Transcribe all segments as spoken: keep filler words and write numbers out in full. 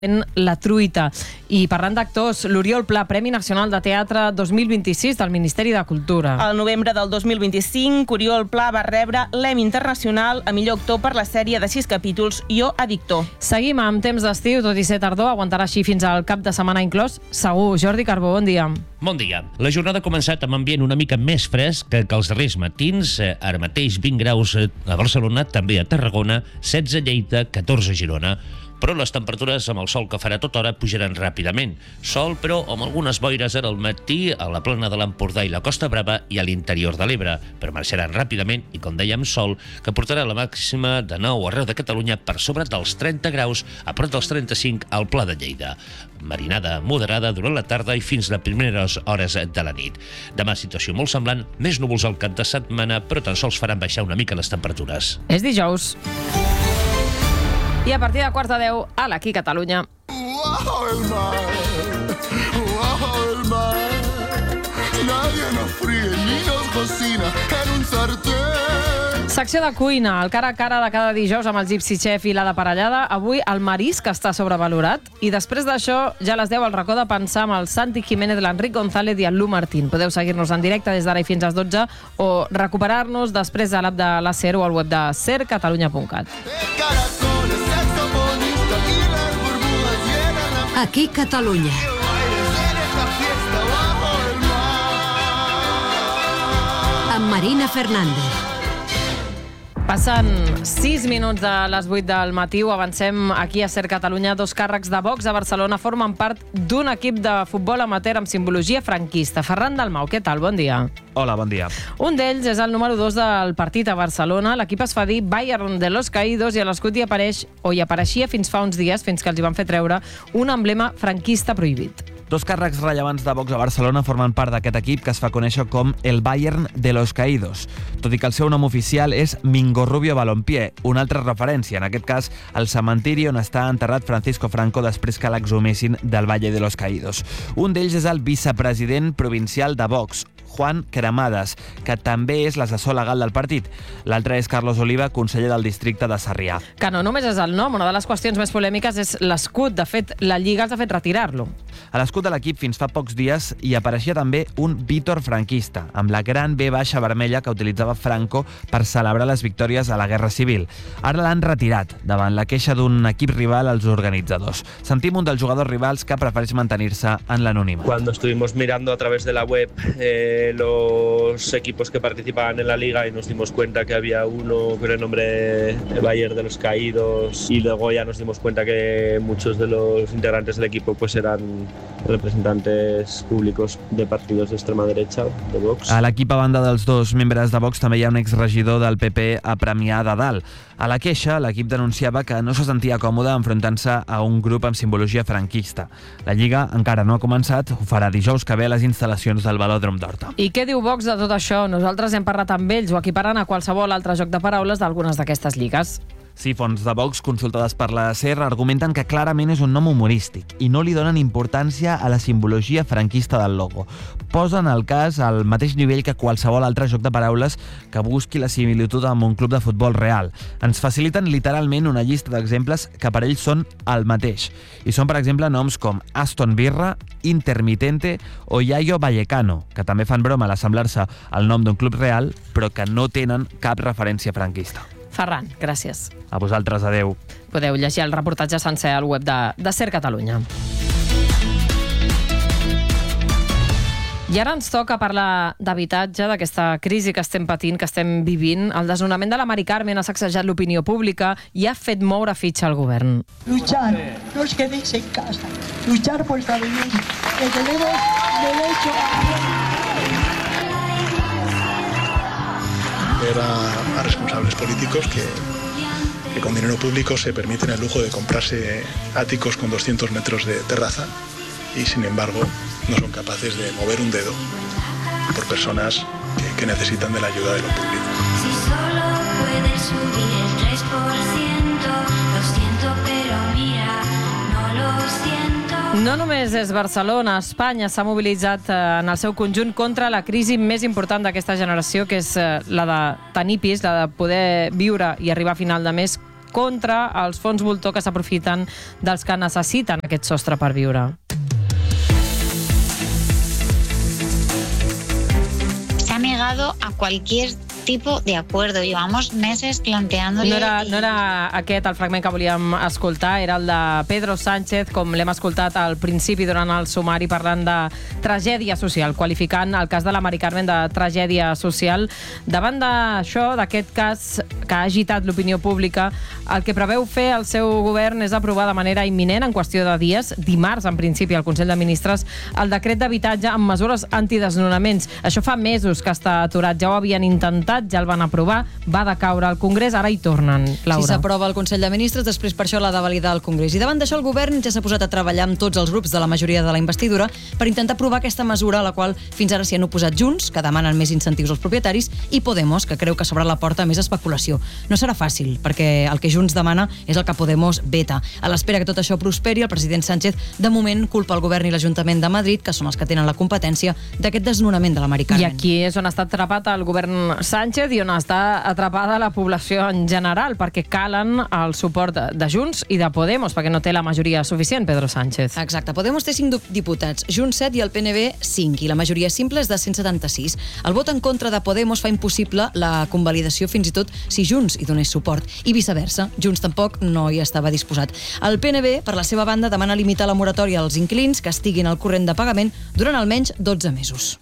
La truita. I parlant d'actors, l'Oriol Pla, Premi Nacional de Teatre dos mil vint-i-sis del Ministeri de Cultura. Al novembre del dos mil vint-i-cinc, Oriol Pla va rebre l'Emmy Internacional a millor actor per la sèrie de sis capítols Jo, Addictor. Seguim amb temps d'estiu, tot i ser tardor, aguantarà així fins al cap de setmana inclòs. Segur. Jordi Carbó, bon dia. Bon dia. La jornada ha començat amb ambient una mica més fresc que els darrers matins. Ara mateix vint graus a Barcelona, també a Tarragona, setze a Lleida, catorze a Girona. Però les temperatures amb el sol que farà tota hora pujaran ràpidament. Sol, però amb algunes boires ara al matí a la plana de l'Empordà i la Costa Brava i a l'interior de l'Ebre, però marxaran ràpidament i, com dèiem, sol, que portarà la màxima de nou arreu de Catalunya per sobre dels trenta graus, a prop dels trenta-cinc al Pla de Lleida. Marinada moderada durant la tarda i fins les primeres hores de la nit. Demà situació molt semblant, més núvols al cap de setmana, però tan sols faran baixar una mica les temperatures. És dijous. I a partir de quarts de deu, a l'Aquí Catalunya. ¡Wow, el mar! ¡Wow, el mar! Nadie nos fríe ni nos cocina en un sartén. Secció de cuina, el cara a cara de cada dijous amb el Gypsy Chef i la de parellada. Avui el marisc està sobrevalorat. I després d'això, ja a les deu, el racó de pensar amb el Santi Jiménez, l'Enric González i el Lu Martín. Podeu seguir-nos en directe des d'ara i fins a les dotze o recuperar-nos després de l'app de la SER o al web de ser catalunya punt cat. Aquí Catalunya. Amb Marina Fernández. Passen sis minuts de les vuit del matí, ho avancem aquí a Ser Catalunya. Dos càrrecs de Vox a Barcelona formen part d'un equip de futbol amateur amb simbologia franquista. Ferran Dalmau, què tal? Bon dia. Hola, bon dia. Un d'ells és el número dos del partit a Barcelona. L'equip es fa dir Bayern de los Caídos i a l'escut hi apareix, o hi apareixia fins fa uns dies, fins que els hi van fer treure, un emblema franquista prohibit. Dos càrrecs rellevants de Vox a Barcelona formen part d'aquest equip que es fa conèixer com el Bayern de los Caídos, tot i que el seu nom oficial és Mingorrubio Balompié, una altra referència, en aquest cas, al cementiri on està enterrat Francisco Franco després que l'exhumessin del Valle de los Caídos. Un d'ells és el vicepresident provincial de Vox, Juan Cremades, que també és l'assessor legal del partit. L'altre és Carlos Oliva, conseller del districte de Sarrià. Que no només és el nom, una de les qüestions més polèmiques és l'escut. De fet, la Lliga els ha fet retirar-lo. A l'escut de l'equip fins fa pocs dies hi apareixia també un Vítor franquista, amb la gran B baixa vermella que utilitzava Franco per celebrar les victòries a la Guerra Civil. Ara l'han retirat, davant la queixa d'un equip rival als organitzadors. Sentim un dels jugadors rivals que prefereix mantenir-se en l'anonimat. Cuando estuvimos mirando a través de la web eh, los equipos que participaban en la liga y nos dimos cuenta que había uno con el nombre Bayern de los Caídos y luego ya nos dimos cuenta que muchos de los integrantes del equipo pues eran representantes públicos de partidos de extrema derecha, de Vox. A l'equip, a banda dels dos membres de Vox, també hi ha un exregidor del P P a Premià de Dalt. A la queixa, l'equip denunciava que no se sentia còmode enfrontant-se a un grup amb simbologia franquista. La Lliga encara no ha començat, ho farà dijous que ve a les instal·lacions del Velòdrom d'Horta. I què diu Vox de tot això? Nosaltres hem parlat amb ells, o equiparant a qualsevol altre joc de paraules d'algunes d'aquestes lligues. Sí, fonts de Vox consultades per la SER argumenten que clarament és un nom humorístic i no li donen importància a la simbologia franquista del logo. Posen el cas al mateix nivell que qualsevol altre joc de paraules que busqui la similitud amb un club de futbol real. Ens faciliten literalment una llista d'exemples que per ells són el mateix. I són, per exemple, noms com Aston Birra, Intermitente o Yayo Vallecano, que també fan broma a l'assemblar-se al nom d'un club real, però que no tenen cap referència franquista. Ferran, gràcies. A vosaltres, adeu. Podeu llegir el reportatge sencer al web de, de Ser Catalunya. I ara ens toca parlar d'habitatge, d'aquesta crisi que estem patint, que estem vivint. El desnonament de la Mari Carmen ha sacsejat l'opinió pública i ha fet moure fitxa al govern. Luchar, no os quedéis en casa. Luchar por esta vivienda. Que tenemos derecho a... a, a responsables políticos que, que con dinero público se permiten el lujo de comprarse áticos con doscientos metros de terraza y sin embargo no son capaces de mover un dedo por personas que, que necesitan de la ayuda de lo público. Si solo puedes subir el tres por ciento, lo siento pero mira, no lo siento. No només és Barcelona, Espanya s'ha mobilitzat en el seu conjunt contra la crisi més important d'aquesta generació, que és la de tenir pis, la de poder viure i arribar a final de mes contra els fons voltor que s'aprofiten dels que necessiten aquest sostre per viure. Se ha negado a cualquier tipo de acuerdo. Llevamos meses planteándole... No era, no era aquest el fragment que volíem escoltar, era el de Pedro Sánchez, com l'hem escoltat al principi durant el sumari, parlant de tragèdia social, qualificant el cas de la Mari Carmen de tragèdia social. Davant d'això, d'aquest cas que ha agitat l'opinió pública, el que preveu fer el seu govern és aprovar de manera imminent, en qüestió de dies, dimarts, en principi, al Consell de Ministres, el decret d'habitatge amb mesures antidesnonaments. Això fa mesos que està aturat, ja ho havien intentat, ja el van aprovar, va decaure al Congrés, ara hi tornen, Laura. Si s'aprova al Consell de Ministres, després per això l'ha de validar el Congrés. I davant d'això el govern ja s'ha posat a treballar amb tots els grups de la majoria de la investidura per intentar aprovar aquesta mesura a la qual fins ara s'hi han oposat Junts, que demanen més incentius als propietaris, i Podemos, que creu que s'obre la porta a més especulació. No serà fàcil, perquè el que Junts demana és el que Podemos veta. A l'espera que tot això prosperi, el president Sánchez de moment culpa el govern i l'Ajuntament de Madrid, que són els que tenen la competència d'aquest desnonament de la Mari Carmen. I aquí és on ha estat atrapat el govern Sánchez i on està atrapada la població en general, perquè calen el suport de Junts i de Podemos, perquè no té la majoria suficient, Pedro Sánchez. Exacte. Podemos té cinc diputats, Junts set i el P N B cinc, i la majoria simple és de cent setanta-sis. El vot en contra de Podemos fa impossible la convalidació fins i tot si Junts hi donés suport, i viceversa. Junts tampoc no hi estava disposat. El P N B, per la seva banda, demana limitar la moratòria als inquilins que estiguin al corrent de pagament durant almenys dotze mesos.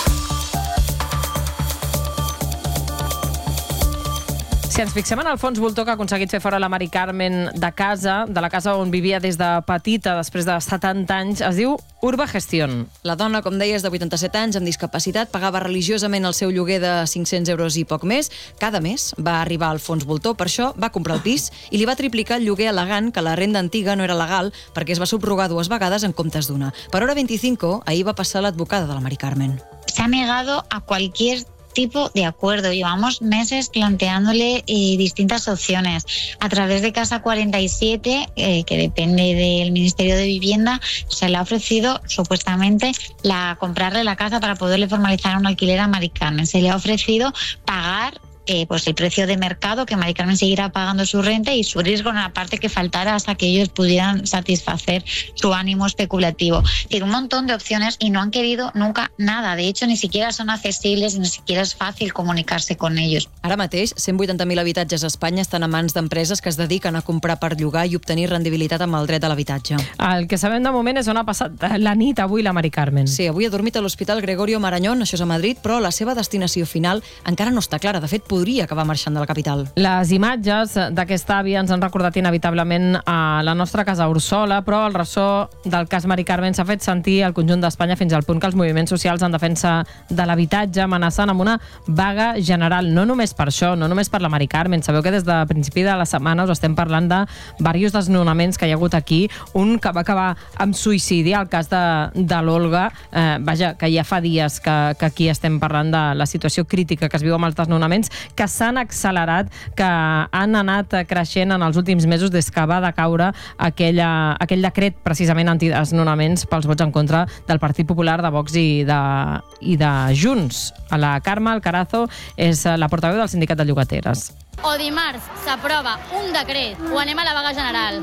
Si ens fixem en el fons voltor que ha aconseguit fer fora la Mari Carmen de casa, de la casa on vivia des de petita, després de setanta anys, es diu Urba Gestión. La dona, com deies, de vuitanta-set anys, amb discapacitat, pagava religiosament el seu lloguer de cinc-cents euros i poc més. Cada mes va arribar al fons voltor, per això va comprar el pis i li va triplicar el lloguer al·legant que la renda antiga no era legal perquè es va subrogar dues vegades en comptes d'una. Per hora veinticinco, ahir va passar l'advocada de la Mari Carmen. Se ha negado a cualquier tipo de acuerdo. Llevamos meses planteándole eh, distintas opciones. A través de Casa cuarenta y siete, eh, que depende del Ministerio de Vivienda, se le ha ofrecido supuestamente la comprarle la casa para poderle formalizar un alquiler a Mari Carmen. Se le ha ofrecido pagar Eh, pues el precio de mercado, que Mari Carmen seguirá pagando su renta y su riesgo en la parte que faltara hasta que ellos pudieran satisfacer su ánimo especulativo. Tiene un montón de opciones y no han querido nunca nada. De hecho, ni siquiera son accesibles, ni siquiera es fácil comunicarse con ellos. Ara mateix, cent vuitanta mil habitatges a Espanya estan a mans d'empreses que es dediquen a comprar per llogar i obtenir rendibilitat amb el dret a l'habitatge. El que sabem de moment és on ha passat la nit avui la Mari Carmen. Sí, avui ha dormit a l'Hospital Gregorio Marañón, això és a Madrid, però la seva destinació final encara no està clara. De fet, podria acabar marxant de la capital. Les imatges d'aquesta àvia ens han recordat inevitablement a la nostra casa Ursola, però el ressò del cas Mari Carmen s'ha fet sentir al conjunt d'Espanya fins al punt que els moviments socials en defensa de l'habitatge amenacen amb una vaga general. No només per això, no només per la Mari Carmen. Sabeu que des de principi de la setmana us estem parlant de diversos desnonaments que hi ha hagut aquí. Un que va acabar amb suïcidi, el cas de, de l'Olga. Eh, vaja, que ja fa dies que, que aquí estem parlant de la situació crítica que es viu amb els desnonaments, que s'han accelerat, que han anat creixent en els últims mesos des que va decaure aquella, aquell decret precisament antidesnonaments pels vots en contra del Partit Popular, de Vox i de, i de Junts. A la Carme Alcarazo és la portaveu del Sindicat de Llogateres. O dimarts s'aprova un decret o anem a la vaga general.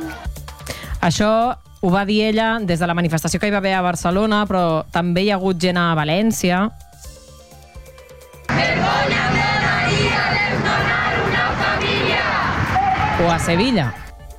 Això ho va dir ella des de la manifestació que hi va haver a Barcelona, però també hi ha hagut gent a València. O a Sevilla.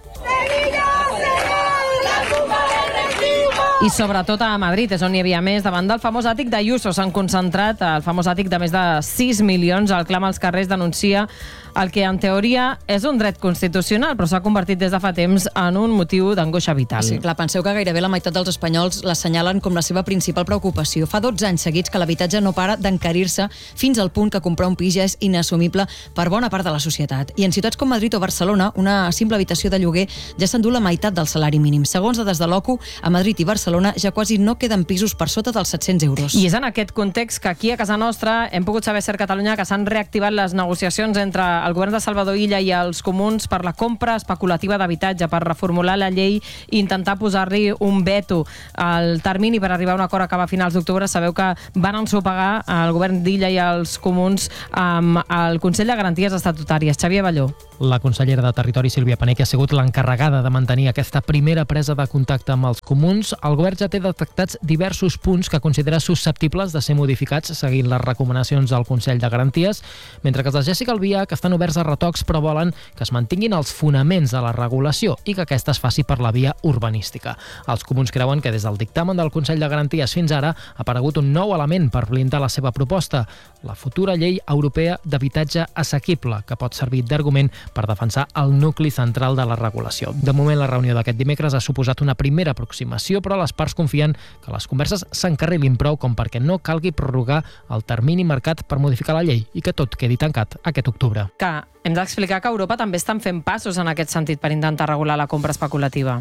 I sobretot a Madrid, és on hi havia més. Davant del famós àtic d'Ayuso s'han concentrat, el famós àtic de més de sis milions. El clam als carrers denuncia el que en teoria és un dret constitucional, però s'ha convertit des de fa temps en un motiu d'angoixa vital. Sí, clar, penseu que gairebé la meitat dels espanyols l'assenyalen com la seva principal preocupació. Fa dotze anys seguits que l'habitatge no para d'encarir-se fins al punt que comprar un pis ja és inassumible per bona part de la societat. I en ciutats com Madrid o Barcelona, una simple habitació de lloguer ja s'endú la meitat del salari mínim. Segons dades de l'O C U, a Madrid i Barcelona ja quasi no queden pisos per sota dels set-cents euros. I és en aquest context que aquí a casa nostra hem pogut saber, Ser Catalunya, que s'han reactivat les negociacions entre el govern de Salvador Illa i els comuns per la compra especulativa d'habitatge, per reformular la llei i intentar posar-li un veto. El termini per arribar a un acord acaba a finals d'octubre. Sabeu que van ensopegar el govern d'Illa i els comuns amb el Consell de Garanties Estatutàries. Xavier Balló. La consellera de Territori, Sílvia Pané, que ha sigut l'encarregada de mantenir aquesta primera presa de contacte amb els comuns, el govern ja té detectats diversos punts que considera susceptibles de ser modificats seguint les recomanacions del Consell de Garanties, mentre que els de Jessica Albiach estan oberts a retocs però volen que es mantinguin els fonaments de la regulació i que aquesta es faci per la via urbanística. Els comuns creuen que des del dictamen del Consell de Garanties fins ara ha aparegut un nou element per blindar la seva proposta, la futura llei europea d'habitatge assequible, que pot servir d'argument per defensar el nucli central de la regulació. De moment, la reunió d'aquest dimecres ha suposat una primera aproximació, però les parts confien que les converses s'encarrilin prou com perquè no calgui prorrogar el termini marcat per modificar la llei i que tot quedi tancat aquest octubre. Que hem d'explicar que a Europa també estan fent passos en aquest sentit per intentar regular la compra especulativa.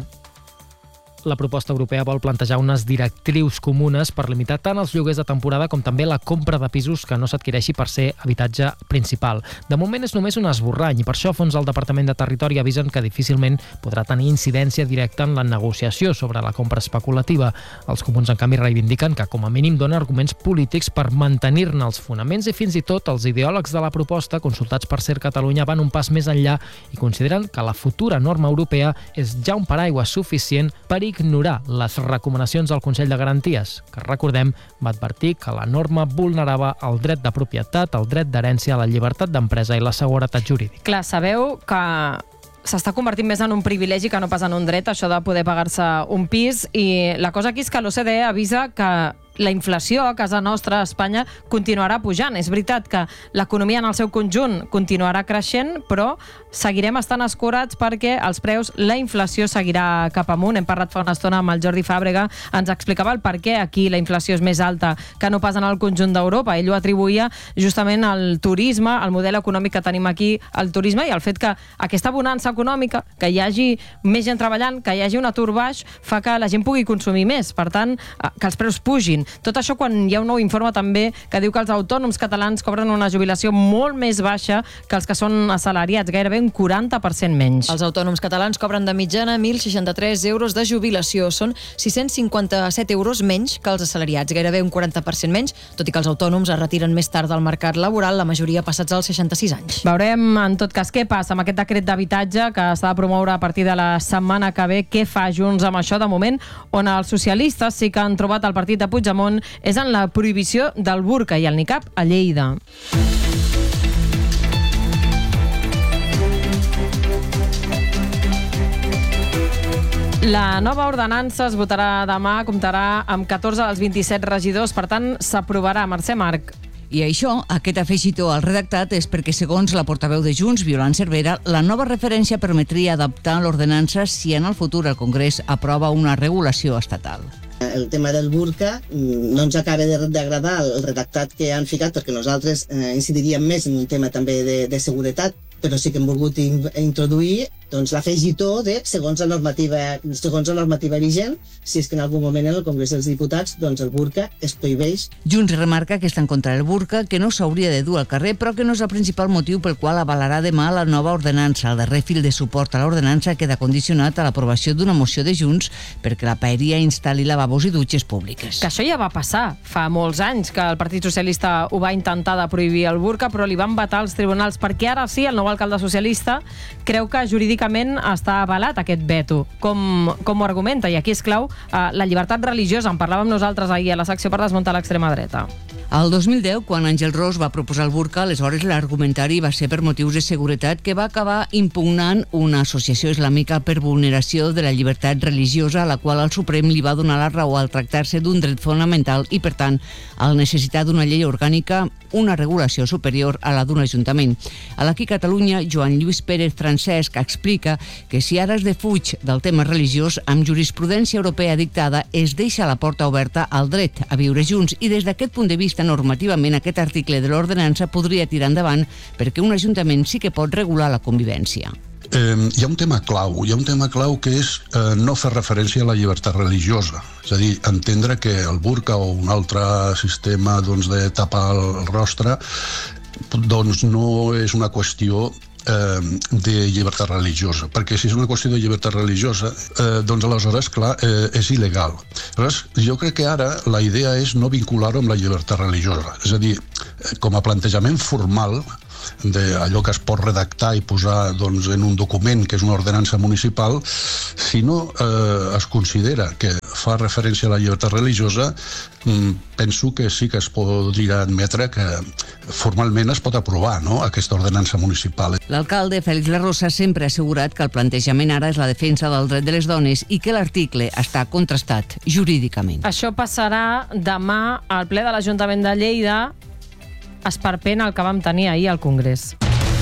La proposta europea vol plantejar unes directrius comunes per limitar tant els lloguers de temporada com també la compra de pisos que no s'adquireixi per ser habitatge principal. De moment és només un esborrany i per això fons el Departament de Territori avisen que difícilment podrà tenir incidència directa en la negociació sobre la compra especulativa. Els comuns, en canvi, reivindiquen que com a mínim dona arguments polítics per mantenir-ne els fonaments i fins i tot els ideòlegs de la proposta, consultats per Ser Catalunya, van un pas més enllà i consideren que la futura norma europea és ja un paraigua suficient per ignorar les recomanacions del Consell de Garanties, que, recordem, va advertir que la norma vulnerava el dret de propietat, el dret d'herència, la llibertat d'empresa i la seguretat jurídica. Clar, sabeu que s'està convertint més en un privilegi que no pas en un dret, això de poder pagar-se un pis, i la cosa aquí és que l'O C D E avisa que la inflació a casa nostra, a Espanya, continuarà pujant. És veritat que l'economia en el seu conjunt continuarà creixent, però seguirem estant escurats perquè els preus, la inflació seguirà cap amunt. Hem parlat fa una estona amb el Jordi Fàbrega, ens explicava el per què aquí la inflació és més alta que no pas en el conjunt d'Europa. Ell ho atribuïa justament al turisme, al model econòmic que tenim aquí, al turisme, i al fet que aquesta bonança econòmica, que hi hagi més gent treballant, que hi hagi un atur baix, fa que la gent pugui consumir més. Per tant, que els preus pugin. Tot això quan hi ha un nou informe també que diu que els autònoms catalans cobren una jubilació molt més baixa que els que són assalariats, gairebé un quaranta per cent menys. Els autònoms catalans cobren de mitjana mil seixanta-tres euros de jubilació. Són sis-cents cinquanta-set euros menys que els assalariats, gairebé un quaranta per cent menys, tot i que els autònoms es retiren més tard del mercat laboral, la majoria passats als seixanta-sis anys. Veurem, en tot cas, què passa amb aquest decret d'habitatge que s'ha de promoure a partir de la setmana que ve. Què fa Junts amb això? De moment, on els socialistes sí que han trobat el partit de Puigdemont és en la prohibició del burca i el nicab a Lleida. La nova ordenança es votarà demà, comptarà amb catorze dels vint-i-set regidors, per tant, s'aprovarà. Mercè Marc. I això, aquest afegitó al redactat, és perquè, segons la portaveu de Junts, Violant Cervera, la nova referència permetria adaptar l'ordenança si en el futur el Congrés aprova una regulació estatal. El tema del burca no ens acaba d'agradar el redactat que han ficat, perquè nosaltres eh, incidiríem més en un tema també de, de seguretat, però sí que hem volgut in, introduir doncs, l'afegitó de segons la normativa segons la normativa vigent, si és que en algun moment en el Congrés dels Diputats doncs, el burca es prohibeix. Junts remarca que està en contra del burca, que no s'hauria de dur al carrer, però que no és el principal motiu pel qual avalarà demà la nova ordenança. El darrer fil de suport a l'ordenança queda condicionat a l'aprovació d'una moció de Junts perquè la paeria instal·li lavabos i dutxes públiques. Que això ja va passar fa molts anys, que el Partit Socialista ho va intentar de prohibir el burca, però li van vetar als tribunals, perquè ara sí, el nou alcalde socialista creu que jurídicament està avalat aquest veto. Com, com ho argumenta? I aquí és clau eh, la llibertat religiosa. En parlàvem nosaltres ahir a la secció per desmuntar l'extrema dreta. El dos mil deu, quan Àngel Ros va proposar el burca, aleshores l'argumentari va ser per motius de seguretat, que va acabar impugnant una associació islàmica per vulneració de la llibertat religiosa, a la qual el Suprem li va donar la raó al tractar-se d'un dret fonamental i, per tant, al necessitar d'una llei orgànica, una regulació superior a la d'un ajuntament. A l'Aquí Catalunya, Joan Lluís Pérez Francesc explica que si ara es defuig del tema religiós, amb jurisprudència europea dictada es deixa la porta oberta al dret a viure junts, i des d'aquest punt de vista normativament aquest article de l'ordenança podria tirar endavant perquè un ajuntament sí que pot regular la convivència. Eh, hi ha un tema clau, hi ha un tema clau que és eh, no fer referència a la llibertat religiosa, és a dir, entendre que el burca o un altre sistema doncs, de tapar el rostre doncs no és una qüestió eh, de llibertat religiosa, perquè si és una qüestió de llibertat religiosa, eh, doncs aleshores, clar, eh, és il·legal. Aleshores, jo crec que ara la idea és no vincular-ho amb la llibertat religiosa, és a dir, com a plantejament formal d'allò que es pot redactar i posar doncs, en un document que és una ordenança municipal, si no eh, es considera que fa referència a la llibertat religiosa, mm, penso que sí que es podria admetre que formalment es pot aprovar, no?, aquesta ordenança municipal. L'alcalde Félix Larrosa sempre ha assegurat que el plantejament ara és la defensa del dret de les dones i que l'article està contrastat jurídicament. Això passarà demà al ple de l'Ajuntament de Lleida, esperpent el que vam tenir ahir al Congrés.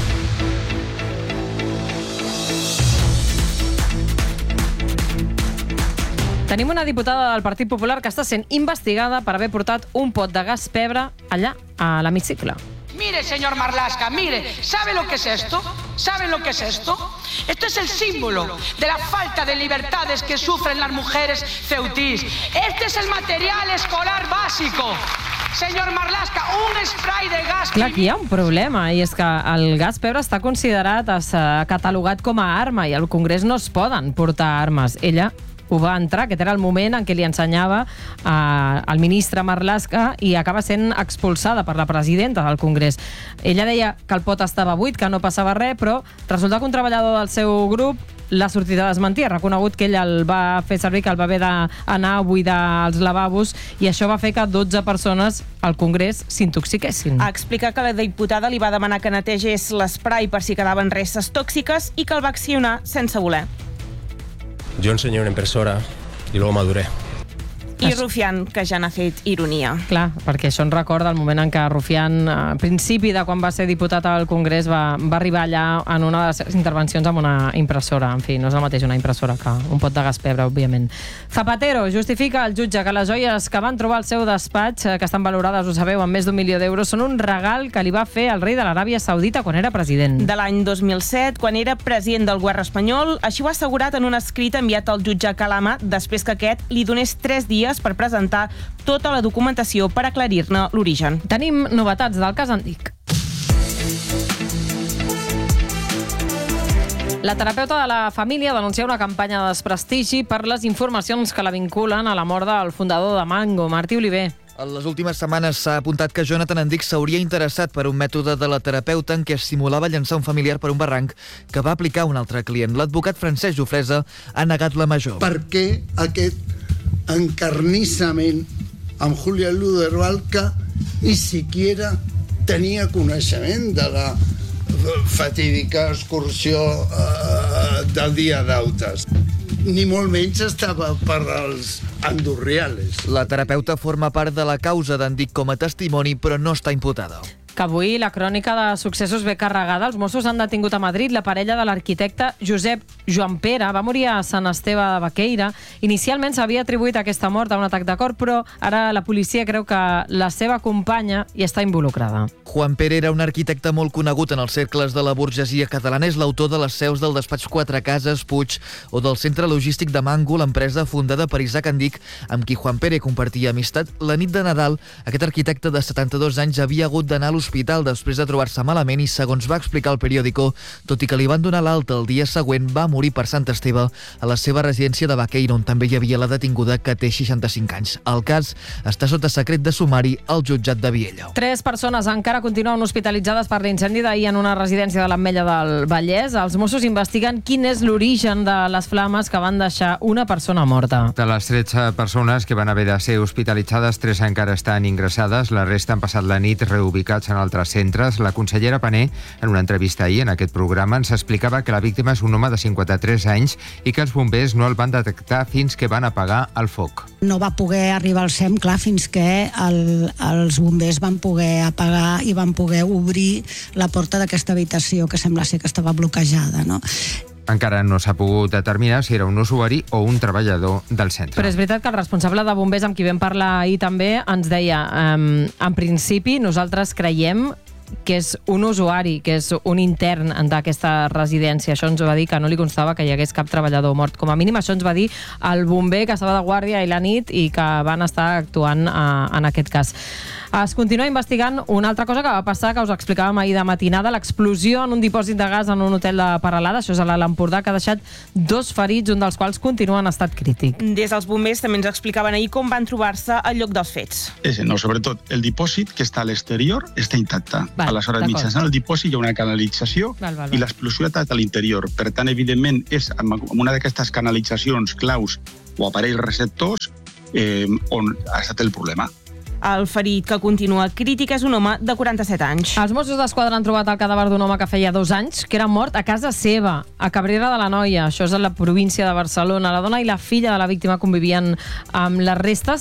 Tenim una diputada del Partit Popular que està sent investigada per haver portat un pot de gas pebre allà, a l'hemicicle. Mire, señor Marlaska, mire, ¿sabe lo que es esto? ¿Saben lo que es esto? Esto es el símbolo de la falta de libertades que sufren las mujeres ceutís. Este es el material escolar básico. Senyor Marlaska, un spray de gas... Clar, aquí hi ha un problema, i és que el gas pebre està considerat, està catalogat com a arma, i al Congrés no es poden portar armes. Ella ho va entrar, aquest era el moment en què li ensenyava eh, al ministre Marlaska i acaba sent expulsada per la presidenta del Congrés. Ella deia que el pot estava buit, que no passava res, però resulta que un treballador del seu grup l'ha sortit a desmentir. Ha reconegut que ell el va fer servir, que el va haver d'anar a buidar els lavabos, i això va fer que dotze persones al Congrés s'intoxiquessin. Explica que la diputada li va demanar que netegés l'esprai per si quedaven restes tòxiques i que el va accionar sense voler. Yo enseñé una impresora y luego maduré. I Rufián, que ja n'ha fet ironia. Clar, perquè això ens recorda el moment en què Rufián, a principi de quan va ser diputat al Congrés, va, va arribar allà en una de les seves intervencions amb una impressora. En fi, no és el mateix una impressora que un pot de gas pebre, òbviament. Zapatero justifica al jutge que les joies que van trobar al seu despatx, que estan valorades, ho sabeu, amb més d'un milió d'euros, són un regal que li va fer el rei de l'Aràbia Saudita quan era president. De l'any dos mil set, quan era president del govern espanyol, així ho ha assegurat en un escrit enviat al jutge Calama després que aquest li donés tres dies per presentar tota la documentació per aclarir-ne l'origen. Tenim novetats del cas Andic. La terapeuta de la família denuncia una campanya de desprestigi per les informacions que la vinculen a la mort del fundador de Mango, Martí Oliver. En les últimes setmanes s'ha apuntat que Jonathan Andic s'hauria interessat per un mètode de la terapeuta en què es simulava llançar un familiar per un barranc que va aplicar un altre client. L'advocat Francesc Jofresa ha negat la major. Per què aquest encarnissament amb Julián Luderval, que ni siquiera tenia coneixement de la fatídica excursió eh, del dia d'Autes. Ni molt menys estava per als andorriales. La terapeuta forma part de la causa d'Andic com a testimoni, però no està imputada. Que avui la crònica de successos ve carregada. Els Mossos han detingut a Madrid la parella de l'arquitecte Josep Joan Pere. Va morir a Sant Esteve de Baqueira. Inicialment s'havia atribuït aquesta mort a un atac de cor, però ara la policia creu que la seva companya hi està involucrada. Juan Pere era un arquitecte molt conegut en els cercles de la burgesia catalana. És l'autor de les seus del despatx Quatre Cases, Puig, o del centre logístic de Mango, l'empresa fundada per Isaac Andic, amb qui Juan Pere compartia amistat. La nit de Nadal, aquest arquitecte de setanta-dos anys havia hagut d'anar a l'hospital després de trobar-se malament i, segons va explicar el periòdico, tot i que li van donar l'alta el dia següent, va morir per Sant Esteve a la seva residència de Baqueira, on també hi havia la detinguda, que té seixanta-cinc anys. El cas està sota secret de sumari al jutjat de Viella. Tres persones encara continuen hospitalitzades per l'incendi d'ahir en una residència de l'Ametlla del Vallès. Els Mossos investiguen quin és l'origen de les flames que van deixar una persona morta. De les tretze persones que van haver de ser hospitalitzades, tres encara estan ingressades, la resta han passat la nit reubicats en altres centres. La consellera Pané, en una entrevista ahir en aquest programa, ens explicava que la víctima és un home de cinquanta-tres anys i que els bombers no el van detectar fins que van apagar el foc. No va poder arribar al S E M, clar, fins que el, els bombers van poder apagar i van poder obrir la porta d'aquesta habitació, que sembla ser que estava bloquejada, no? Encara no s'ha pogut determinar si era un usuari o un treballador del centre. Però és veritat que el responsable de bombers, amb qui vam parlar ahir també, ens deia, um, en principi nosaltres creiem que és un usuari, que és un intern d'aquesta residència. Això ens va dir que no li constava que hi hagués cap treballador mort. Com a mínim això ens va dir el bomber que estava de guàrdia ahir la nit i que van estar actuant eh, en aquest cas. Es continua investigant una altra cosa que va passar, que us explicàvem ahir de matinada, l'explosió en un dipòsit de gas en un hotel de Peralada, això és a l'Alt Empordà, que ha deixat dos ferits, un dels quals continua en estat crític. Des dels bombers també ens explicaven ahir com van trobar-se al lloc dels fets. Ese no, sobretot el dipòsit que està a l'exterior està intacte. Val, Aleshores, mitjançant el dipòsit hi ha una canalització val, val, val. i l'explosió ha estat a l'interior. Per tant, evidentment, és amb una d'aquestes canalitzacions claus o aparells receptors eh, on ha estat el problema. El ferit que continua crític és un home de quaranta-set anys. Els Mossos d'Esquadra han trobat el cadàver d'un home que feia dos anys que era mort a casa seva, a Cabrera de l'Anoia. Això és a la província de Barcelona. La dona i la filla de la víctima convivien amb les restes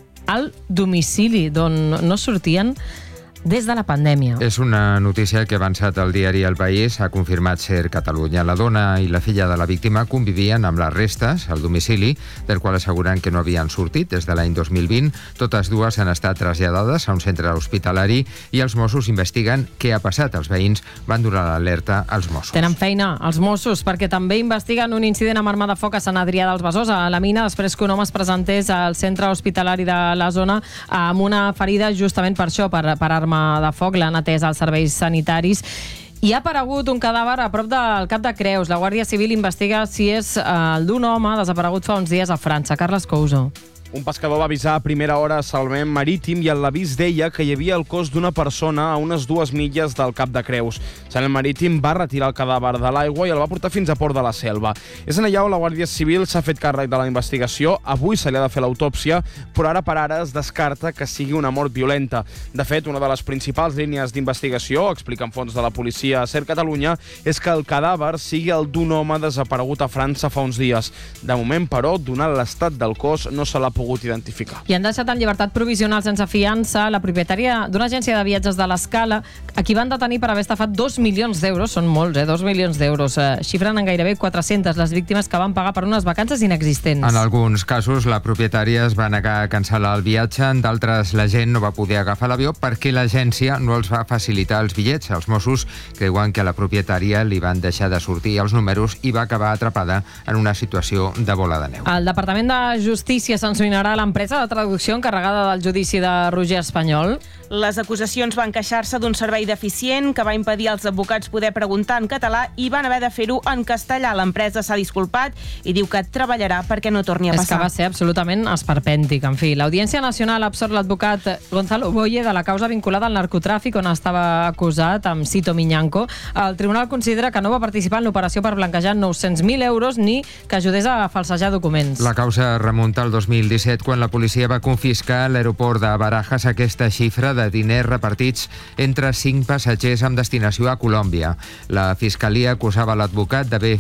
al domicili, d'on no sortien des de la pandèmia. És una notícia que ha avançat el diari El País, ha confirmat Ser Catalunya. La dona i la filla de la víctima convivien amb les restes al domicili, del qual asseguren que no havien sortit des de l'any dos mil vint. Totes dues han estat traslladades a un centre hospitalari i els Mossos investiguen què ha passat. Els veïns van donar l'alerta als Mossos. Tenen feina els Mossos, perquè també investiguen un incident amb arma de foc a Sant Adrià dels Besòs, a la mina, després que un home es presentés al centre hospitalari de la zona amb una ferida justament per això, per, per arma de foc. L'han atès als serveis sanitaris. I ha aparegut un cadàver a prop del Cap de Creus. La Guàrdia Civil investiga si és el d'un home desaparegut fa uns dies a França. Carles Couso. Un pescador va avisar a primera hora a Salvament Marítim i l'avís deia que hi havia el cos d'una persona a unes dues milles del Cap de Creus. Salvament Marítim va retirar el cadàver de l'aigua i el va portar fins a Port de la Selva. És en allà on la Guàrdia Civil s'ha fet càrrec de la investigació. Avui se li ha de fer l'autòpsia, però ara per ara es descarta que sigui una mort violenta. De fet, una de les principals línies d'investigació, expliquen fonts de la policia a Ser Catalunya, és que el cadàver sigui el d'un home desaparegut a França fa uns dies. De moment, però, donat l'estat del cos, no se l'ha pogut identificar. I han deixat en llibertat provisional sense fiança la propietària d'una agència de viatges de l'Escala, a qui van detenir per haver estafat dos milions d'euros, són molts, eh? dos milions d'euros, eh, xifren en gairebé quatre-centes les víctimes que van pagar per unes vacances inexistents. En alguns casos, la propietària es va negar a cancel·lar el viatge, en d'altres la gent no va poder agafar l'avió perquè l'agència no els va facilitar els bitllets. Els Mossos creuen que a la propietària li van deixar de sortir els números i va acabar atrapada en una situació de bola de neu. El Departament de Justícia sancionarà l'empresa de traducció encarregada del judici de Roger Espanyol. Les acusacions van queixar-se d'un servei deficient que va impedir als advocats poder preguntar en català i van haver de fer-ho en castellà. L'empresa s'ha disculpat i diu que treballarà perquè no torni a passar. És que va ser absolutament esperpèntic. En fi, l'Audiència Nacional ha absort l'advocat Gonzalo Boye de la causa vinculada al narcotràfic on estava acusat amb Cito Miñanco. El tribunal considera que no va participar en l'operació per blanquejar nou-cents mil euros ni que ajudés a falsejar documents. La causa remunta al dos mil disset quan la policia va confiscar a l'aeroport de Barajas aquesta xifra de diners repartits entre cinc passatgers amb destinació a Colòmbia. La Fiscalia acusava l'advocat d'haver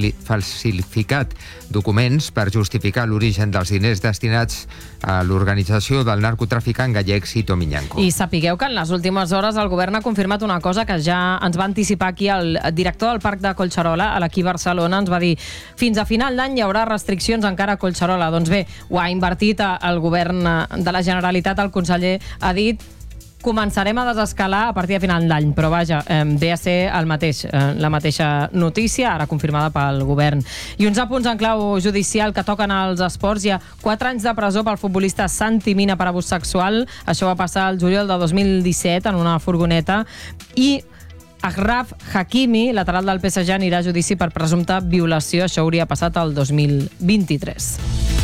falsificat documents per justificar l'origen dels diners destinats a l'organització del narcotraficant gallec Cito Miñanco. I sapigueu que en les últimes hores el govern ha confirmat una cosa que ja ens va anticipar aquí el director del Parc de Collserola, a l'Aquí Barcelona, ens va dir fins a final d'any hi haurà restriccions encara a Collserola. Doncs bé, ho ha invertit el govern de la Generalitat, el conseller ha dit començarem a desescalar a partir de final d'any, però vaja, eh, ve a ser el mateix, eh, la mateixa notícia, ara confirmada pel govern. I uns apunts en clau judicial que toquen als esports. Hi ha quatre anys de presó pel futbolista Santi Mina per abús sexual. Això va passar el juliol de dos mil disset en una furgoneta. I Achraf Hakimi, lateral del P S G, anirà a judici per presumpta violació. Això hauria passat el dos mil vint-i-tres.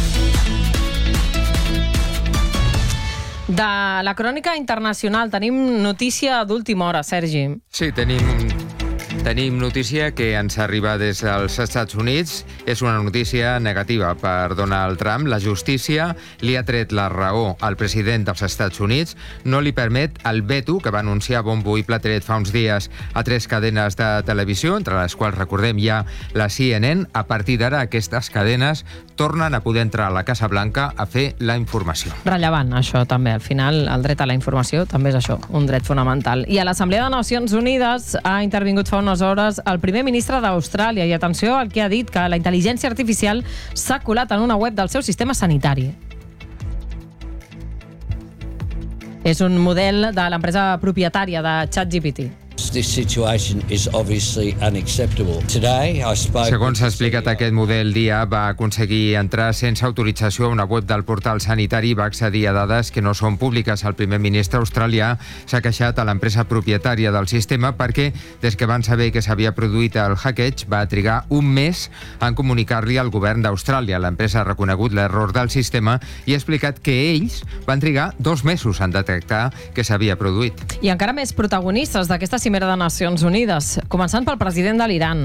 De la crònica internacional tenim notícia d'última hora, Sergi. Sí, tenim, tenim notícia que ens arriba des dels Estats Units. És una notícia negativa per Donald Trump. La justícia li ha tret la raó al president dels Estats Units. No li permet el veto que va anunciar bombo i plateret fa uns dies a tres cadenes de televisió, entre les quals, recordem, hi ha la C N N. A partir d'ara, aquestes cadenes tornen a poder entrar a la Casa Blanca a fer la informació. Rellevant, això també. Al final, el dret a la informació també és això, un dret fonamental. I a l'Assemblea de Nacions Unides ha intervingut fa unes hores el primer ministre d'Austràlia. I atenció al que ha dit, que la intel·ligència artificial s'ha colat en una web del seu sistema sanitari. És un model de l'empresa propietària de ChatGPT. This situation is obviously unacceptable. Today I spoke... Segons s'ha explicat, aquest model D I A va aconseguir entrar sense autorització a una web del portal sanitari i va accedir a dades que no són públiques. El primer ministre australià s'ha queixat a l'empresa propietària del sistema perquè, des que van saber que s'havia produït el hackeig, va trigar un mes en comunicar-li al govern d'Austràlia. L'empresa ha reconegut l'error del sistema i ha explicat que ells van trigar dos mesos en detectar que s'havia produït. I encara més protagonistes d'aquesta cimera de Nacions Unides, començant pel president de l'Iran.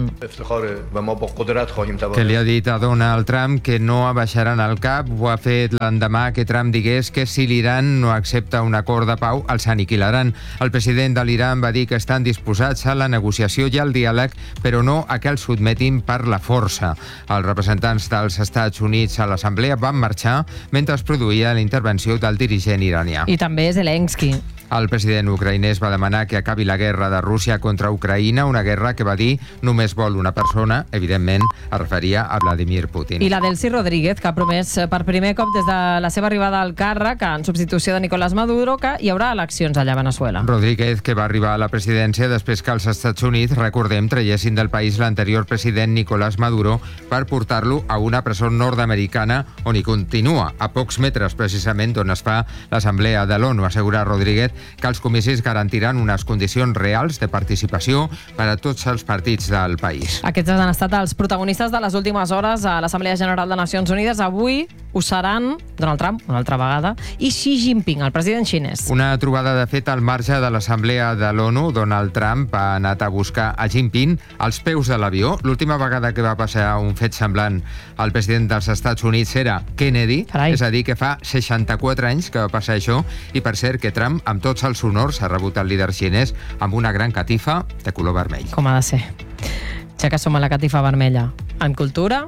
Que li ha dit a Donald Trump que no abaixaran el cap. Ho ha fet l'endemà que Trump digués que si l'Iran no accepta un acord de pau, els aniquilaran. El president de l'Iran va dir que estan disposats a la negociació i al diàleg, però no a que els sotmetin per la força. Els representants dels Estats Units a l'Assemblea van marxar mentre es produïa la intervenció del dirigent iranià. I també Zelensky. El president ucraïnès va demanar que acabi la guerra de Rússia contra Ucraïna, una guerra que va dir només vol una persona, evidentment es referia a Vladimir Putin. I la Delcy Rodríguez, que ha promès per primer cop des de la seva arribada al càrrec, en substitució de Nicolás Maduro, que hi haurà eleccions allà a Venezuela. Rodríguez, que va arribar a la presidència després que els Estats Units, recordem, traiessin del país l'anterior president Nicolás Maduro per portar-lo a una presó nord-americana on hi continua, a pocs metres precisament d'on es fa l'Assemblea de l'ONU. Assegura Rodríguez que els comicis garantiran unes condicions reals de participació per a tots els partits del país. Aquests han estat els protagonistes de les últimes hores a l'Assemblea General de Nacions Unides. Avui ho seran Donald Trump, una altra vegada, i Xi Jinping, el president xinès. Una trobada de fet al marge de l'Assemblea de l'ONU. Donald Trump ha anat a buscar a Jinping als peus de l'avió. L'última vegada que va passar un fet semblant al president dels Estats Units era Kennedy, Carai. És a dir, que fa seixanta-quatre anys que va passar això, i per cert que Trump, amb tots els honors, ha rebut el líder xinès amb una gran catifa de color vermell. Com ha de ser. Ja que som a la catifa vermella. En cultura...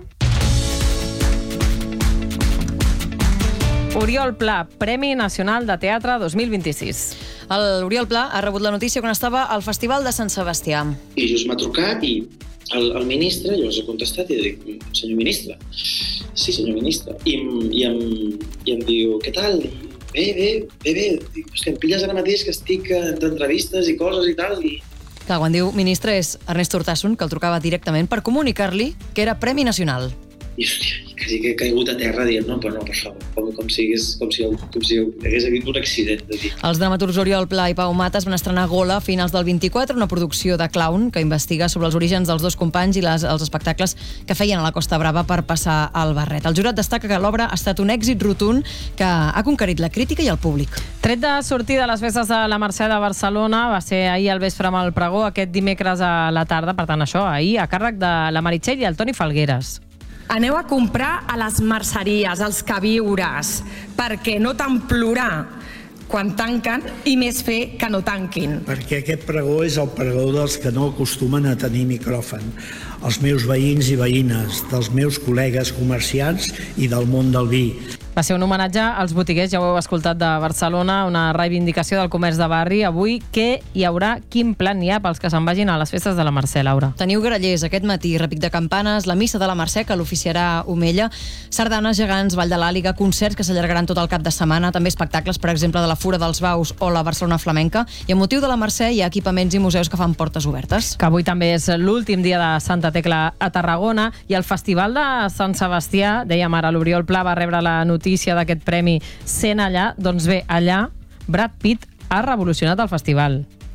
Oriol Pla, Premi Nacional de Teatre dos mil vint-i-sis. L'Oriol Pla ha rebut la notícia quan estava al Festival de Sant Sebastià. I just m'ha trucat i el, el ministre, jo els he contestat i dic, senyor ministre, sí senyor ministre, i, i, em, i em diu, què tal? Bé, bé, bé, bé, dic, que em pilles ara mateix que estic d'entrevistes i coses i tal, i... Clar, quan diu ministre és Ernest Urtasun, que el trucava directament per comunicar-li que era Premi Nacional. I, hòstia, quasi que he caigut a terra dient, no, però no, per favor, com, com, si, hagués, com, si, com si hagués hagut un accident. De dir. Els dramaturgs Oriol Pla i Pau Matas van estrenar Gola a finals del vint-i-quatre, una producció de Clown que investiga sobre els orígens dels dos companys i les, els espectacles que feien a la Costa Brava per passar al barret. El jurat destaca que l'obra ha estat un èxit rotund que ha conquerit la crítica i el públic. Tret de sortir de les festes de la Mercè de Barcelona, va ser ahir al vespre amb el pregó, aquest dimecres a la tarda, per tant això, ahir, a càrrec de la Meritxell i el Toni Falgueres. Aneu a comprar a les merceries, als queviures, perquè no tant plorar quan tanquen i més fer que no tanquin. Perquè aquest pregó és el pregó dels que no acostumen a tenir micròfon. Els meus veïns i veïnes, dels meus col·legues comerciants i del món del vi. Va ser un homenatge als botiguers, ja ho heu escoltat, de Barcelona, una reivindicació del comerç de barri. Avui, què hi haurà, quin plan hi ha pels que se'n vagin a les festes de la Mercè, Laura? Teniu grallers aquest matí, repic de campanes, la missa de la Mercè, que l'oficiarà Omella, sardanes gegants, Ball de l'Àliga, concerts que s'allargaran tot el cap de setmana, també espectacles, per exemple, de la Fura dels Baus o la Barcelona Flamenca, i amb motiu de la Mercè hi ha equipaments i museus que fan portes obertes. Que avui també és l'últim dia de Santa Tecla a Tarragona, i el Festival de Sant Sebastià, dèiem ara, l'Oriol Pla va rebre la notícia d'aquest premi sent allà, doncs bé, allà Brad Pitt ha revolucionat el festival.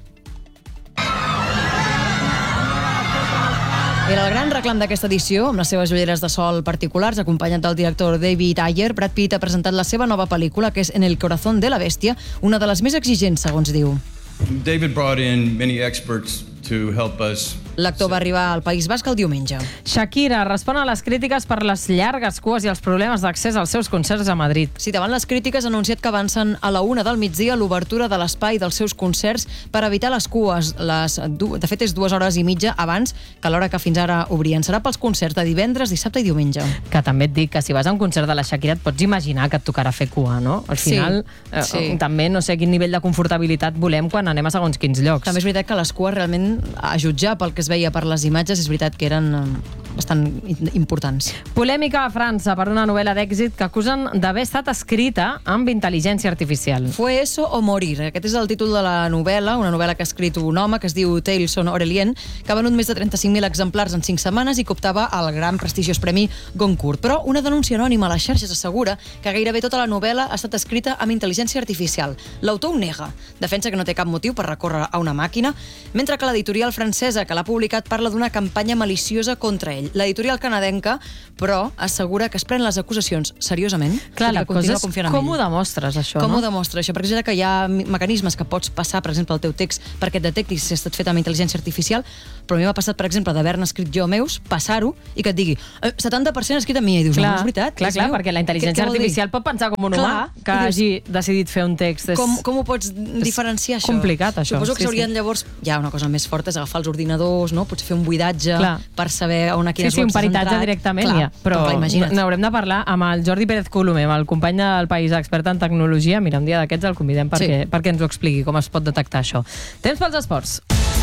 Era el gran reclam d'aquesta edició, amb les seves joieres de sol particulars, acompanyat del director David Ayer. Brad Pitt ha presentat la seva nova pel·lícula, que és En el corazón de la bestia, una de les més exigents, segons diu. David brought in many experts to help us. L'actor va arribar al País Basc el diumenge. Shakira respon a les crítiques per les llargues cues i els problemes d'accés als seus concerts a Madrid. Sí, davant les crítiques ha anunciat que avancen a la una del migdia l'obertura de l'espai dels seus concerts per evitar les cues. Les, de fet, és dues hores i mitja abans que l'hora que fins ara obrien. Serà pels concerts de divendres, dissabte i diumenge. Que també et dic que si vas a un concert de la Shakira et pots imaginar que et tocarà fer cua, no? Al final, sí, eh, sí. també no sé quin nivell de confortabilitat volem quan anem a segons quins llocs. També és veritat que les cues realment, a jutjar pel que es veia per les imatges, és veritat que eren bastant importants. Polèmica a França per una novel·la d'èxit que acusen d'haver estat escrita amb intel·ligència artificial. Fue eso o morir. Aquest és el títol de la novel·la, una novel·la que ha escrit un home que es diu Tailson Aurelien, que ha venut més de trenta-cinc mil exemplars en cinc setmanes i que optava al gran prestigiós premi Goncourt. Però una denúncia anònima a les xarxes assegura que gairebé tota la novel·la ha estat escrita amb intel·ligència artificial. L'autor ho nega. Defensa que no té cap motiu per recórrer a una màquina, mentre que l'editorial francesa que l'ha publicat parla d'una campanya maliciosa contra ell. L'editorial canadenca, però, assegura que es pren les acusacions seriosament. Clar, la cosa és com ho ell. demostres, això, Com no? ho demostra això? Perquè és que hi ha mecanismes que pots passar, per exemple, al teu text perquè et detectis si ha estat fet amb intel·ligència artificial, però a mi m'ha passat, per exemple, d'haver-ne escrit jo meus, passar-ho, i que et digui eh, setanta per cent escrit a mi, i dius, Clar, no, és veritat. clar, és clar, meu. perquè la intel·ligència Què- què vol dir? artificial pot pensar com un Clar, humà que i dius, hagi decidit fer un text. És... Com, com ho pots diferenciar, això? complicat, això. Suposo que Sí, s'haurien sí. llavors... Hi ha una cosa més forta, és agafar els ordinadors, no? Potser fer un buidatge Clar. per saber on a Sí, quines sí, un webs has peritatge entrat. directament, Clar, ja. Però clar, imagina't. n'haurem de parlar amb el Jordi Pérez Colomer, amb el company del País, expert en tecnologia. Mira, un dia d'aquests el convidem perquè, Sí. perquè ens ho expliqui, com es pot detectar això. Temps pels esports.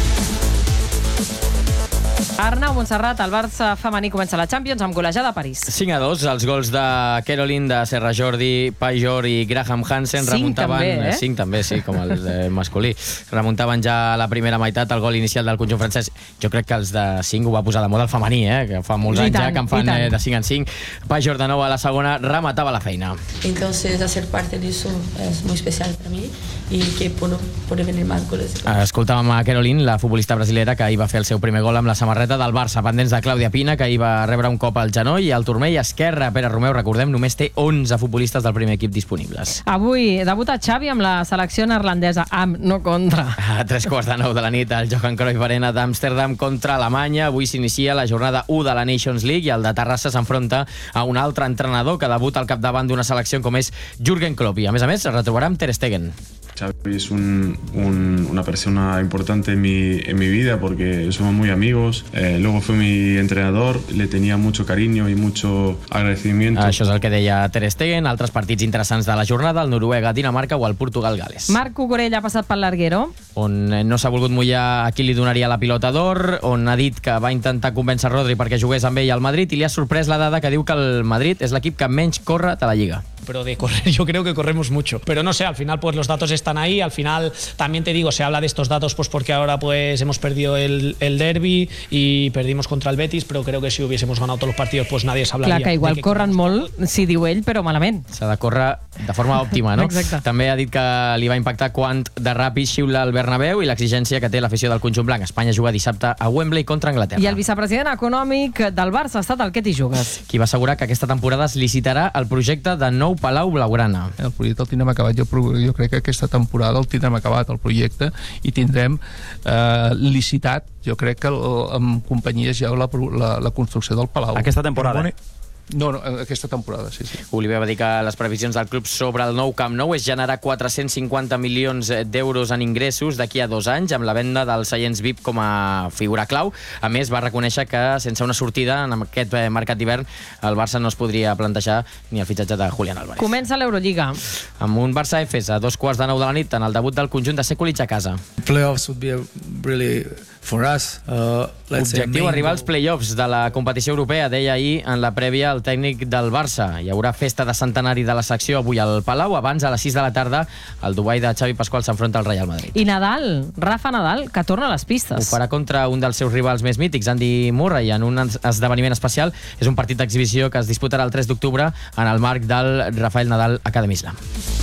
Arnau Montserrat, el Barça femení comença la Champions amb golejada a París. cinc a dos, els gols de Caroline, de Serra Jordi, Pajor i Graham Hansen Cinc remuntaven... també, eh? cinc també, sí, com el de masculí. Remuntaven ja a la primera meitat el gol inicial del conjunt francès. Jo crec que els de cinc ho va posar de moda el femení, eh? Que fa molts I anys tant, ja que en i fan tant. eh, de cinc en cinc. Pajor de nou a la segona rematava la feina. Entonces, hacer parte de eso es muy especial para mí y que puedo, puede venir más goles. Escoltàvem a Caroline, la futbolista brasilera, que ahir va fer el seu primer gol amb la samarreta del Barça, pendents de Clàudia Pina, que ahir va rebre un cop al genoll, i al turmell esquerre. Pere Romeu, recordem, només té onze futbolistes del primer equip disponibles. Avui debuta Xavi amb la selecció neerlandesa, amb, no contra. A tres quarts de nou de la nit, el Johan Cruyff Arena d'Amsterdam contra Alemanya. Avui s'inicia la jornada u de la Nations League i el de Terrassa s'enfronta a un altre entrenador que debuta al capdavant d'una selecció com és Jürgen Klopp. I, a més a més, es retrobarà amb Ter Stegen. Xavi es un, un, una persona importante en mi, en mi vida porque somos muy amigos. Eh, luego fue mi entrenador, le tenía mucho cariño y mucho agradecimiento. Això és el que deia Ter Stegen. Altres partits interessants de la jornada, el Noruega, Dinamarca o el Portugal-Gales. Marc Cucurella ha passat pel larguero. On no s'ha volgut mullar a qui li donaria la pilota d'or, on ha dit que va intentar convèncer Rodri perquè jugués amb ell al Madrid, i li ha sorprès la dada que diu que el Madrid és l'equip que menys corre de la Lliga. Pero de correr yo creo que corremos mucho. Pero no sé, al final pues los datos están ahí, al final también te digo, se habla de estos datos pues porque ahora pues hemos perdido el, el derbi y perdimos contra el Betis, pero creo que si hubiésemos ganado todos los partidos pues nadie se hablaria. Clar, que igual de que corren molt, si diu ell, però malament. S'ha de córrer de forma òptima, no? Exacte. També ha dit que li va impactar quant de ràpid xiula el Bernabéu i l'exigència que té l'afició del conjunt blanc. Espanya juga dissabte a Wembley contra Anglaterra. I el vicepresident econòmic del Barça ha estat el que t'hi jugues. Qui va assegurar que aquesta temporada es licitarà el projecte de nou Palau Blaugrana. El projecte el tindrem acabat. Jo, jo crec que aquesta temporada el tindrem acabat, el projecte, i tindrem eh, licitat, jo crec que el, amb companyies ja la, la, la construcció del Palau. Aquesta temporada? No, no, aquesta temporada, sí, sí. Oliver va dir que les previsions del club sobre el nou Camp Nou és generar quatre-cents cinquanta milions d'euros en ingressos d'aquí a dos anys, amb la venda dels seients V I P com a figura clau. A més, va reconèixer que sense una sortida en aquest mercat d'hivern el Barça no es podria plantejar ni el fitxatge de Julián Álvarez. Comença l'Eurolliga. Amb un Barça Efes a dos quarts de nou de la nit en el debut del conjunt de Sekulic a casa. Playoffs would be a really for us. Uh, let's say Objectiu arribar als play-offs de la competició europea, deia ahir en la prèvia el tècnic del Barça. Hi haurà festa de centenari de la secció avui al Palau. Abans, a les sis de la tarda, el Dubai de Xavi Pasqual s'enfronta al Real Madrid. I Nadal, Rafa Nadal, que torna a les pistes. Ho farà contra un dels seus rivals més mítics, Andy Murray, en un esdeveniment especial. És un partit d'exhibició que es disputarà el tres d'octubre en el marc del Rafael Nadal Academy Slam.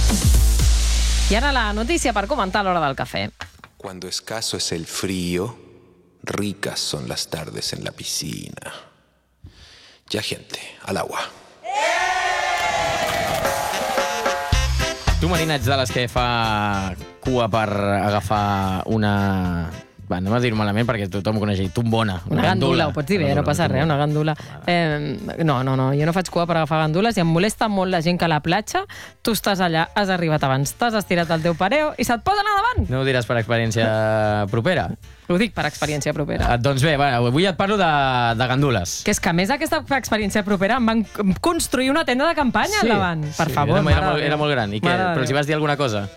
I ara la notícia per comentar a l'hora del cafè. Cuando escaso es el frío, ricas son las tardes en la piscina. Ya, gente, al agua. Tu, Marina, ets de les que fa cua per agafar una... Va, anem a dir-ho malament perquè tothom ho coneix. Tombona. Una gandula, ho pots dir bé, no passa res, una gandula. Eh, no, no, no, jo no faig cua per agafar gandules i em molesta molt la gent que a la platja tu estàs allà, has arribat abans, t'has estirat el teu pareo i se't posen a davant. No ho diràs per experiència propera? Ho dic per experiència propera. Ah, doncs bé, va, avui et parlo de, de gandules. Que és que a més d'aquesta experiència propera em van construir una tenda de campanya Sí, al davant. Per sí, favor, era, mare era, de molt, Déu. era molt gran. I què? Mare de Però els hi Déu. vas dir alguna cosa?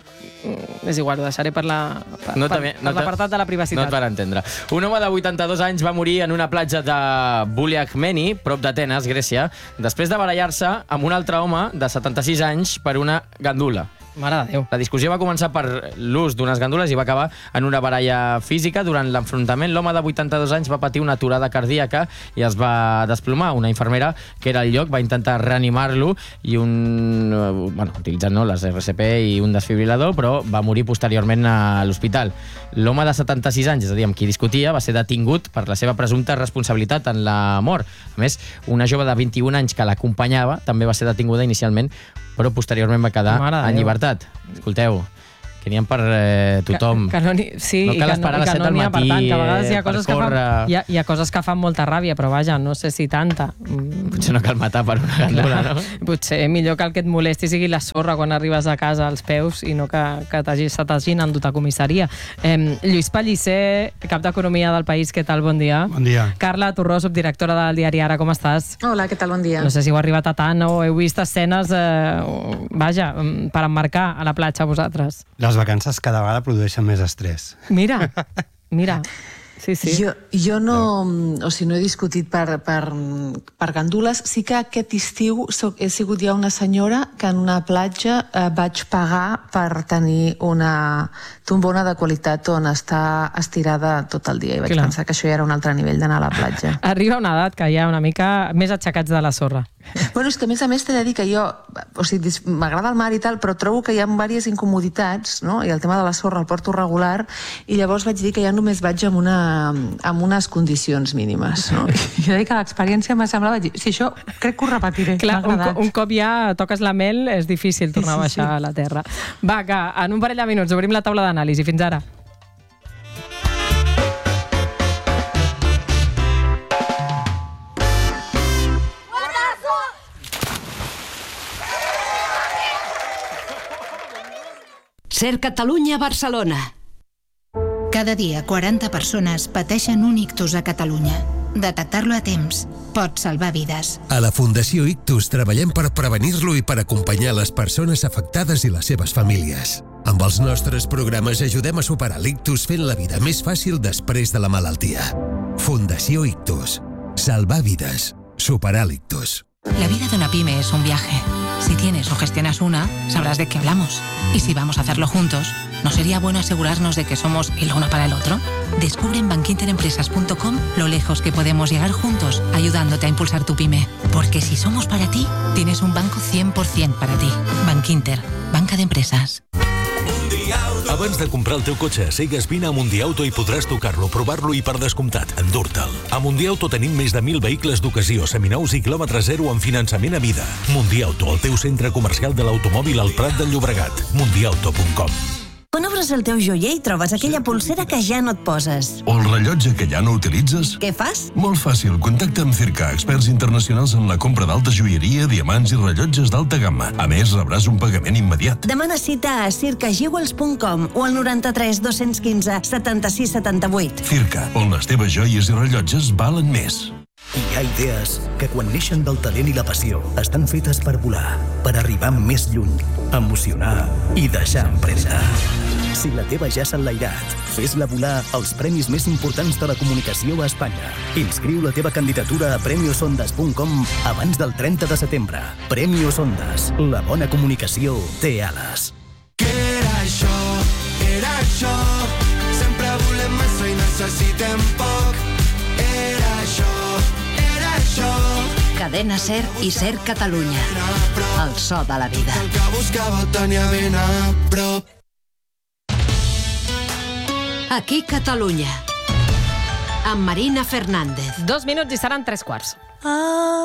és igual, ho deixaré per la per, No per, també- per no te- l'apartat de la No privacitat. et van entendre. Un home de vuitanta-dos anys va morir en una platja de Buliakmeni, prop d'Atenes, Grècia, després de barallar-se amb un altre home de setanta-sis anys per una gandula. Mare de Déu. La discussió va començar per l'ús d'unes gandules i va acabar en una baralla física. Durant l'enfrontament, l'home de vuitanta-dos anys va patir una aturada cardíaca i es va desplomar. Una infermera que era al lloc va intentar reanimar-lo i un... eh, bueno, utilitzant no, les R C P i un desfibrilador, però va morir posteriorment a l'hospital. L'home de setanta-sis anys, és a dir, amb qui discutia, va ser detingut per la seva presumpta responsabilitat en la mort. A més, una jove de vint-i-un anys que l'acompanyava també va ser detinguda inicialment, però posteriorment va quedar Mare de en Déu. llibertat. Escolteu, que n'hi ha per eh, tothom. Que, que no n'hi, sí, No i cal que esperar a les i que set no del n'hi ha, per matí, tant, que a vegades hi ha eh, per coses que fan, córrer. hi ha, hi ha coses que fan molta ràbia, però vaja, no sé si tanta. Mm, Potser no cal matar per una gandula, no? Potser millor que el que et molesti sigui la sorra quan arribes a casa als peus i no que, que t'hagi- se t'hagin endut a comissaria. Eh, Lluís Pellicer, cap d'Economia del País, què tal? Bon dia. Bon dia. Carla Torró, subdirectora del diari Ara, com estàs? Hola, què tal? Bon dia. No sé si heu arribat a tant o heu vist escenes, eh, o- vaja, mm, per emmarcar a la platja vosaltres. Les vacances cada vegada produeixen més estrès. Mira, mira. Sí, sí. Jo, jo no, o sigui, no he discutit per, per, per gandules. Sí que aquest estiu soc, he sigut ja una senyora que en una platja eh, vaig pagar per tenir una tombona de qualitat on està estirada tot el dia. I vaig Clar. pensar que això ja era un altre nivell d'anar a la platja. Arriba una edat que ja una mica més aixecats de la sorra. Bueno, és que a més a més t'he de dir que jo, o sigui, dis- m'agrada el mar i tal, però trobo que hi ha diverses incomoditats, no? I el tema de la sorra el porto regular, i llavors vaig dir que ja només vaig amb, una, amb unes condicions mínimes, no? I jo dic que l'experiència m'ha semblat, vaig dir, si això crec que ho repetiré. Clar, m'ha un, agradat. co- un cop ja toques la mel és difícil tornar Sí, a sí, baixar sí. a la terra. Va, que en un parell de minuts obrim la taula d'anàlisi. Fins ara. Ser Catalunya Barcelona. Cada dia quaranta persones pateixen un ictus a Catalunya. Detectar-lo a temps pot salvar vides. A la Fundació Ictus treballem per prevenir-lo i per acompanyar les persones afectades i les seves famílies. Amb els nostres programes ajudem a superar l'ictus fent la vida més fàcil després de la malaltia. Fundació Ictus. Salvar vides. Superar l'ictus. La vida de una pyme es un viaje. Si tienes o gestionas una, sabrás de qué hablamos. Y si vamos a hacerlo juntos, ¿no sería bueno asegurarnos de que somos el uno para el otro? Descubre en bankinterempresas punto com lo lejos que podemos llegar juntos, ayudándote a impulsar tu pyme. Porque si somos para ti, tienes un banco cien por ciento para ti. Bankinter, banca de empresas. Abans de comprar el teu cotxe a cegues, vine a Mundiauto i podràs tocar-lo, provar-lo i, per descomptat, endur-te'l. A Mundiauto tenim més de mil vehicles d'ocasió, seminous i quilòmetre zero amb finançament a vida. Mundiauto, el teu centre comercial de l'automòbil al Prat del Llobregat. mundiauto punt com. Quan obres el teu joier i trobes aquella polsera que ja no et poses. O el rellotge que ja no utilitzes? Què fas? Molt fàcil, contacta amb Circa, experts internacionals en la compra d'alta joieria, diamants i rellotges d'alta gamma. A més, rebràs un pagament immediat. Demana cita a circa jewels punt com o al noranta-tres dos-cents quinze setanta-sis setanta-vuit. Circa, on les teves joies i rellotges valen més. Hi ha idees que quan neixen del talent i la passió estan fetes per volar, per arribar més lluny, emocionar i deixar empresa. Si la teva ja s'ha enlairat, fes-la volar als premis més importants de la comunicació a Espanya. Inscriu la teva candidatura a premios ondas punt com abans del trenta de setembre. Premios Ondas. La bona comunicació té ales. Què era això? Era això. Sempre volem massa i necessitem poc. Era això. Era això. Cadena Ser i Ser Catalunya. El so de la vida. El que buscava ho tenia ben a prop. Aquí Catalunya. Amb Marina Fernández. Dos minuts i seran tres quarts. Ah.